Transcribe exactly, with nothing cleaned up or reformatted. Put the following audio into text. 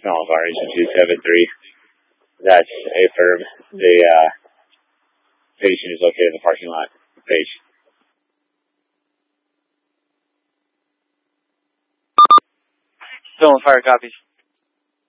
Small Operation two seven three. That's affirm. The uh, patient is located in the parking lot. Page. Still on fire, copies.